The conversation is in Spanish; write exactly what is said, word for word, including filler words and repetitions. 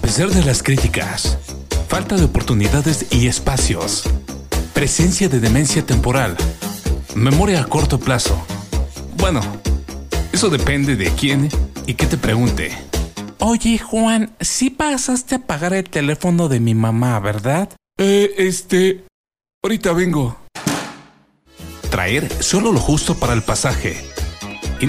pesar de las críticas, falta de oportunidades y espacios, presencia de demencia temporal, memoria a corto plazo. Bueno, eso depende de quién y qué te pregunte. Oye, Juan, sí pasaste a pagar el teléfono de mi mamá, ¿verdad? Eh, este... Ahorita vengo. Traer solo lo justo para el pasaje.